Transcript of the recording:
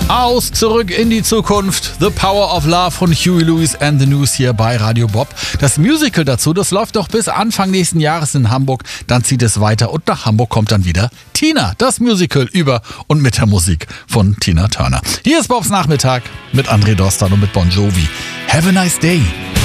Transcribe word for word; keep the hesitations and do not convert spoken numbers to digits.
Aus Zurück in die Zukunft, The Power of Love von Huey Lewis and the News hier bei Radio Bob. Das Musical dazu, das läuft noch bis Anfang nächsten Jahres in Hamburg, dann zieht es weiter und nach Hamburg kommt dann wieder Tina, das Musical über und mit der Musik von Tina Turner. Hier ist Bobs Nachmittag mit André Dostan und mit Bon Jovi. Have a nice day.